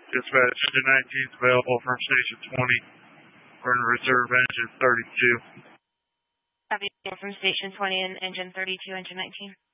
Dispatch, engine 19 is available from station 20. We're in reserve engine 32. Copy from station 20 and engine 32, engine 19.